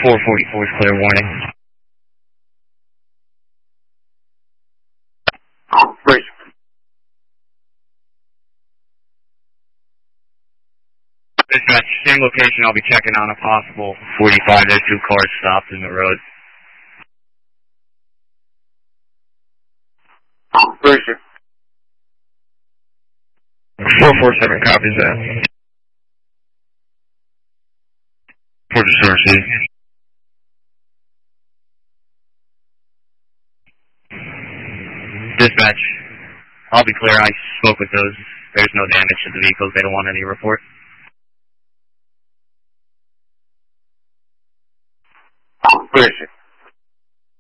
444 is clear, warning. Bridge. Dispatch, same location. I'll be checking on a possible 45. There's 2 cars stopped in the road. Bridge. 447 copies that. For the source. Dispatch, I'll be clear. I spoke with those. There's no damage to the vehicles. They don't want any report. Bridge.